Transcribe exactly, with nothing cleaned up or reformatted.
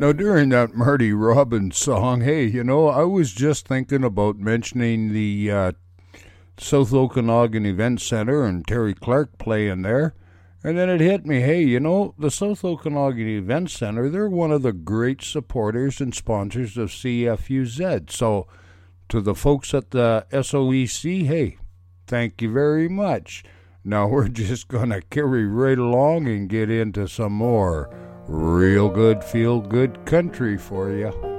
Now, during that Marty Robbins song, hey, you know, I was just thinking about mentioning the uh, South Okanagan Event Center and Terry Clark playing there. And then it hit me, hey, you know, the South Okanagan Event Center, they're one of the great supporters and sponsors of C F U Z. So to the folks at the S O E C, hey, thank you very much. Now we're just going to carry right along and get into some more real good, feel good country for you.